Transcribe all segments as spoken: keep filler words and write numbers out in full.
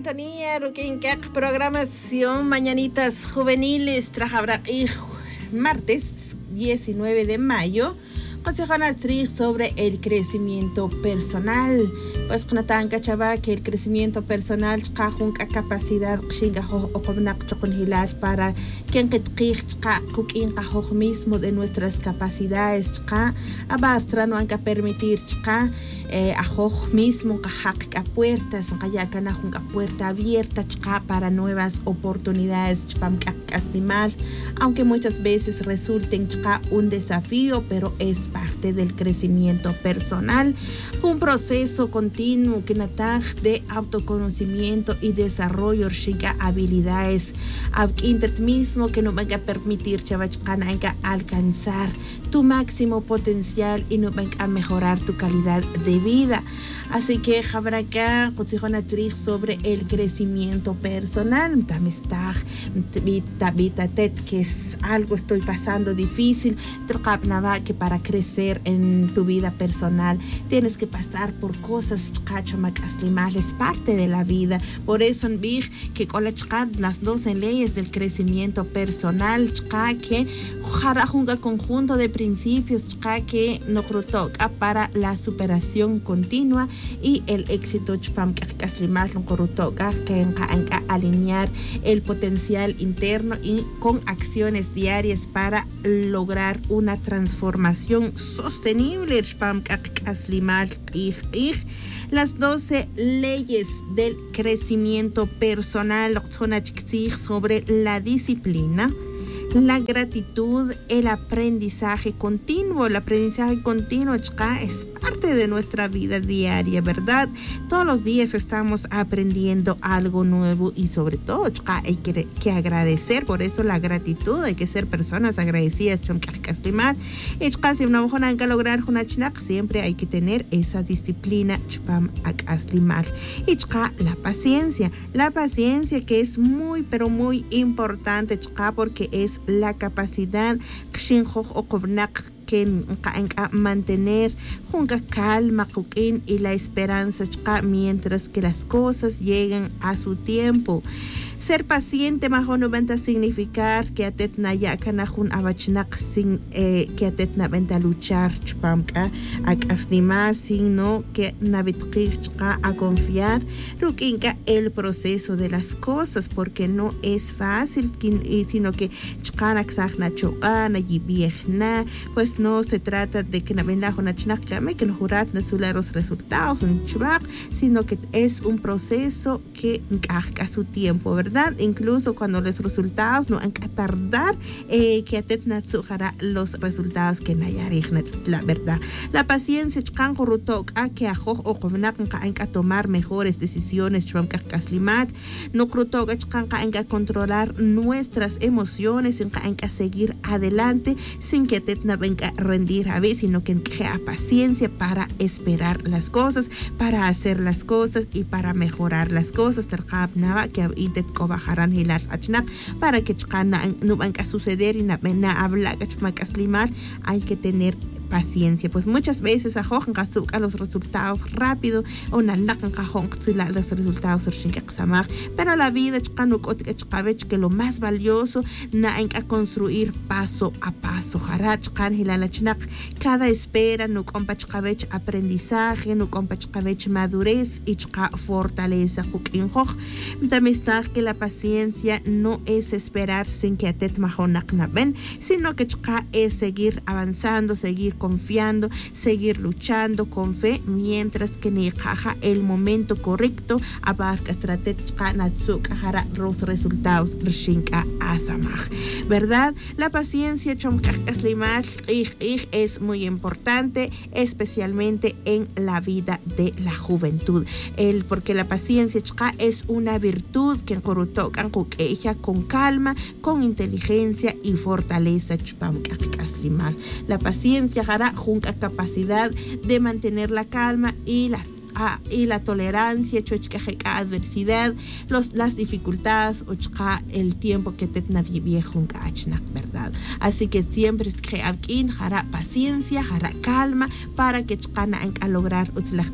sintonía, Ruquinkak, programación Mañanitas Juveniles, Trajabra y martes diecinueve de mayo. Consejo Natsrig sobre el crecimiento personal. Pues Knatanka Chava que el crecimiento personal chajunk a capacidad xingajo o comnak choconhilas para quien que tchka kukin kajo mismo de nuestras capacidades chka abastra no anka permitir chka eh, ajo mismo kajak a puertas kayakana junka puerta abierta chka para nuevas oportunidades chpam kastimar, aunque muchas veces resulten chka un desafío, pero es parte del crecimiento personal, un proceso continuo que nataj de autoconocimiento y desarrollo chica habilidades abquintet mismo que nos van a permitir chavachkananga alcanzar tu máximo potencial y nos van a mejorar tu calidad de vida. Así que habrá acá consejonatriz sobre el crecimiento personal. Tamistag, tabitatet, que es algo estoy pasando difícil, que para crecer en tu vida personal tienes que pasar por cosas es parte de la vida. Por eso en Big que con las doce leyes del crecimiento personal que un conjunto de principios que nos toca para la superación continua y el éxito que alinear el potencial interno y con acciones diarias para lograr una transformación sostenible. Las doce leyes del crecimiento personal sobre la disciplina, la gratitud, el aprendizaje continuo. El aprendizaje continuo es parte de nuestra vida diaria, ¿verdad? Todos los días estamos aprendiendo algo nuevo y sobre todo hay que, que agradecer. Por eso la gratitud, hay que ser personas agradecidas. Si una mujer hay que lograr siempre hay que tener esa disciplina. Y la paciencia, la paciencia que es muy pero muy importante porque es la capacidad que mantener junta calma y la esperanza mientras que las cosas lleguen a su tiempo. Ser paciente majo no venta significar que atetna ya kanajun abachnak sin eh, que atetna venta luchar chpamka akasnima sino que navitkirchka a confiar rukinka el proceso de las cosas, porque no es fácil sino que chkanak sahna chokana y viejna, pues no se trata de que navendajo nachnakame que no jurat nasular los resultados un chubak, sino que es un proceso que a su tiempo, ¿verdad? Incluso cuando los resultados no han que tardar eh, que atetna hará los resultados que nayarignet, la verdad. La paciencia chkan corrutok a que ajoj o kovnak en que tomar mejores decisiones chpam kaslimat no corrutok chkan en que controlar nuestras emociones en que seguir adelante sin que atetna venga a rendir a veces, sino que a paciencia para esperar las cosas, para hacer las cosas y para mejorar las cosas. Terkab nava que intet bajarán hilar achnak para que chkana no van a suceder y na habla gachmakaslimar, hay que tener paciencia, pues muchas veces ajojan a los resultados rápido o nalakan cajón los resultados pero la vida que lo más valioso na hay que construir paso a paso. Cada espera no compachkavech aprendizaje, no compachkavech madurez y fortaleza. También está que la paciencia no es esperar sin que atet majonak naben, sino que es seguir avanzando, seguir confiando, seguir luchando con fe, mientras que ni caja el momento correcto abarca los resultados ¿verdad? La paciencia es muy importante, especialmente en la vida de la juventud, el, porque la paciencia es una virtud que con calma, con inteligencia y fortaleza. La paciencia hará junta capacidad de mantener la calma y la y la tolerancia, adversidad, los, las dificultades, el tiempo que te viejo ¿verdad? Así que siempre es que hará paciencia, hará calma para que a lograr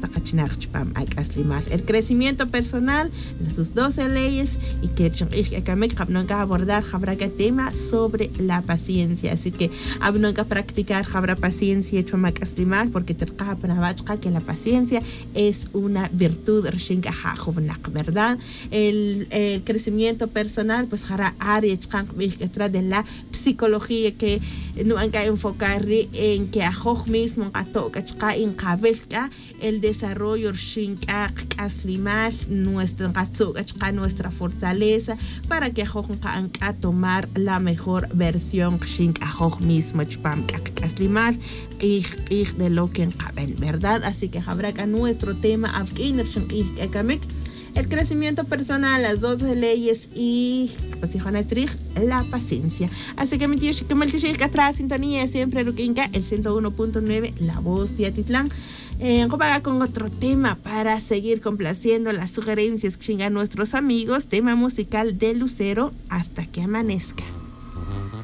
el crecimiento personal, sus doce leyes y que nunca abordar el tema sobre la paciencia. Así que nunca practicar habrá paciencia porque te que la paciencia es una virtud, ¿verdad? El, el crecimiento personal, pues hará área de la psicología que no hay que enfocar en que a mismo el desarrollo nuestra nuestra fortaleza para que a tomar la mejor versión mismo de lo que caben, ¿verdad? Así que habrá acá nuestro tema el crecimiento personal, las doce leyes y la paciencia. Así que mi tío que me que atrás sintonía siempre el ciento uno punto nueve, la voz de Atitlán. Eh, con otro tema para seguir complaciendo las sugerencias que chingan nuestros amigos. Tema musical de Lucero, Hasta que amanezca.